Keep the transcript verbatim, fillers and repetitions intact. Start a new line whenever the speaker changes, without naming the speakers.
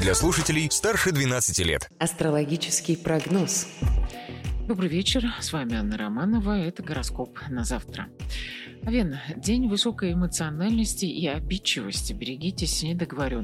для слушателей старше двенадцати лет.
Астрологический прогноз.
Добрый вечер, с вами Анна Романова, это гороскоп на завтра. Овен, день высокой эмоциональности и обидчивости, берегитесь недоговоренностей.